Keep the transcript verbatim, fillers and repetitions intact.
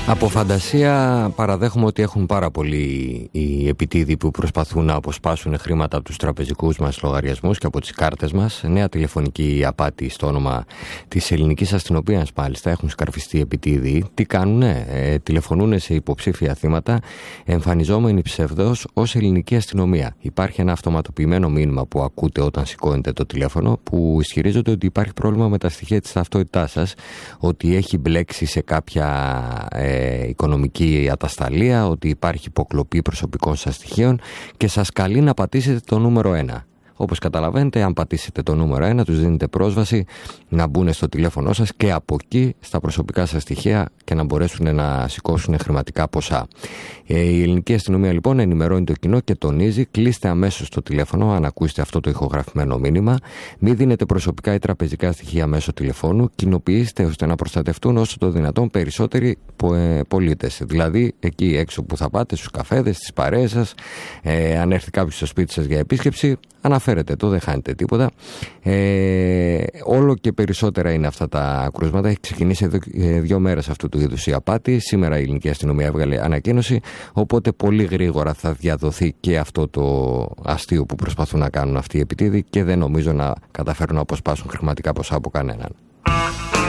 Από φαντασία παραδέχομαι ότι έχουν πάρα πολλοί οι επιτίδοι που προσπαθούν να αποσπάσουν χρήματα από τους τραπεζικούς μας λογαριασμούς και από τις κάρτες μας. Νέα τηλεφωνική απάτη στο όνομα της ελληνικής αστυνομίας μάλιστα. Έχουν σκαρφιστεί επιτίδοι. Τι κάνουνε? Ε, τηλεφωνούνε σε υποψήφια θύματα εμφανιζόμενοι ψευδώς ως ελληνική αστυνομία. Υπάρχει ένα αυτοματοποιημένο μήνυμα που ακούτε όταν σηκώνετε το τηλέφωνο που ισχυρίζονται ότι υπάρχει πρόβλημα με τα στοιχεία της ταυτότητάς σας, ότι έχει μπλέξει σε κάποια ε, οικονομική ατασταλία, ότι υπάρχει υποκλοπή προσωπικών σας στοιχείων και σας καλεί να πατήσετε το νούμερο ένα. Όπως καταλαβαίνετε, αν πατήσετε το νούμερο ένα, τους δίνετε πρόσβαση να μπουν στο τηλέφωνο σας και από εκεί στα προσωπικά σας στοιχεία και να μπορέσουν να σηκώσουν χρηματικά ποσά. Η ελληνική αστυνομία λοιπόν ενημερώνει το κοινό και τονίζει: κλείστε αμέσως το τηλέφωνο αν ακούσετε αυτό το ηχογραφημένο μήνυμα. Μην δίνετε προσωπικά ή τραπεζικά στοιχεία μέσω τηλεφώνου. Κοινοποιήστε ώστε να προστατευτούν όσο το δυνατόν περισσότεροι πολίτες. Δηλαδή, εκεί έξω που θα πάτε, στους καφέδες, στις παρέες σας, ε, αν έρθει κάποιος στο σπίτι σας για επίσκεψη, αναφέρετε το, δεν χάνετε τίποτα. Ε, όλο και περισσότερα είναι αυτά τα κρούσματα. Έχει ξεκινήσει εδώ ε, δύο μέρες αυτού του είδους η απάτη. Σήμερα η ελληνική αστυνομία έβγαλε ανακοίνωση. Οπότε πολύ γρήγορα θα διαδοθεί και αυτό το αστείο που προσπαθούν να κάνουν αυτοί οι επιτίδοι και δεν νομίζω να καταφέρουν να αποσπάσουν χρηματικά ποσά από κανέναν.